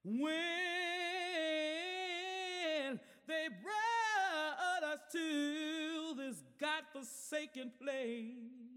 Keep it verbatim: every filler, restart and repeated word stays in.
when they brought us to this godforsaken place.